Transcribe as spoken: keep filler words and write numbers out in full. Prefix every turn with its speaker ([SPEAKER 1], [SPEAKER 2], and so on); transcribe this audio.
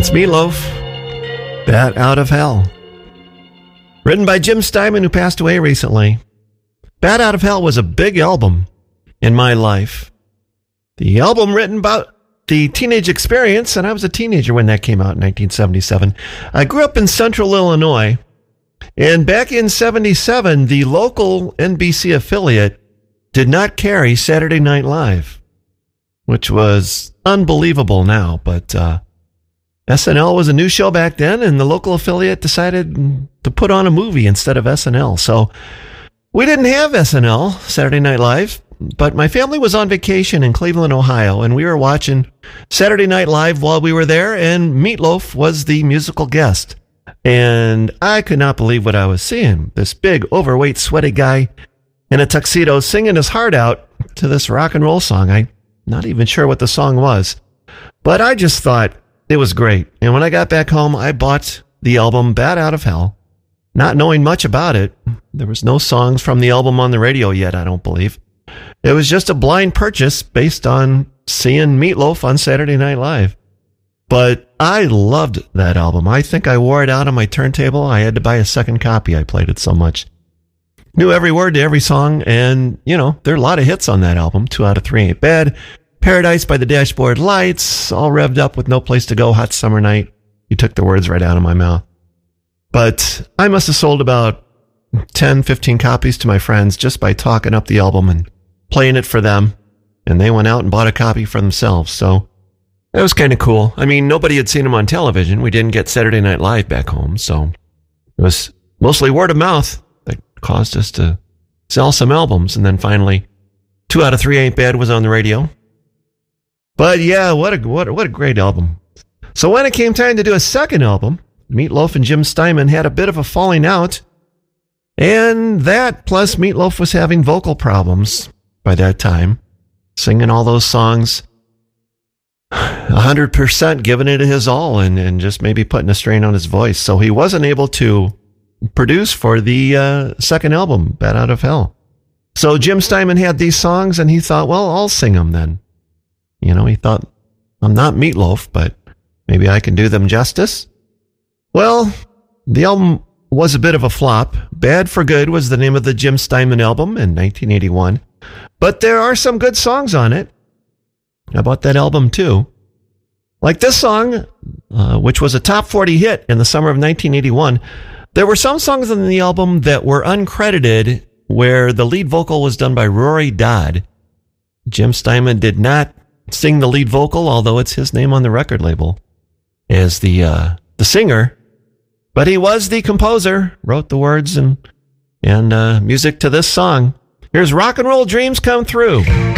[SPEAKER 1] It's Meatloaf, Bat Out of Hell. Written by Jim Steinman, who passed away recently. Bat Out of Hell was a big album in my life. The album written about the teenage experience, and I was a teenager when that came out in nineteen seventy-seven. I grew up in central Illinois, and back in seventy-seven, the local N B C affiliate did not carry Saturday Night Live, which was unbelievable now, but uh, S N L was a new show back then, and the local affiliate decided to put on a movie instead of S N L. So we didn't have S N L, Saturday Night Live, but my family was on vacation in Cleveland, Ohio, and we were watching Saturday Night Live while we were there, and Meatloaf was the musical guest. And I could not believe what I was seeing. This big, overweight, sweaty guy in a tuxedo singing his heart out to this rock and roll song. I'm not even sure what the song was, but I just thought it was great. And when I got back home, I bought the album Bat Out of Hell, not knowing much about it. There was no songs from the album on the radio yet, I don't believe. It was just a blind purchase based on seeing Meatloaf on Saturday Night Live. But I loved that album. I think I wore it out on my turntable. I had to buy a second copy. I played it so much. Knew every word to every song, and, you know, there are a lot of hits on that album. Two out of three ain't bad. Paradise by the Dashboard Lights, all revved up with No Place to Go, Hot Summer Night. You took the words right out of my mouth. But I must have sold about ten, fifteen copies to my friends just by talking up the album and playing it for them. And they went out and bought a copy for themselves. So that was kind of cool. I mean, nobody had seen him on television. We didn't get Saturday Night Live back home. So it was mostly word of mouth that caused us to sell some albums. And then finally, Two Out of Three Ain't Bad was on the radio. But yeah, what a what, what a great album. So when it came time to do a second album, Meatloaf and Jim Steinman had a bit of a falling out. And that, plus Meatloaf was having vocal problems by that time, singing all those songs one hundred percent, giving it his all, and, and just maybe putting a strain on his voice. So he wasn't able to produce for the uh, second album, Bat Out of Hell. So Jim Steinman had these songs, and he thought, well, I'll sing them then. You know, he thought, I'm not Meatloaf, but maybe I can do them justice. Well, the album was a bit of a flop. Bad for Good was the name of the Jim Steinman album in nineteen eighty-one. But there are some good songs on it. I bought that album too. Like this song, uh, which was a top forty hit in the summer of nineteen eighty-one. There were some songs on the album that were uncredited, where the lead vocal was done by Rory Dodd. Jim Steinman did not sing the lead vocal, although it's his name on the record label as the uh, the singer. But he was the composer, wrote the words and and uh, music to this song. Here's Rock and Roll Dreams Come Through.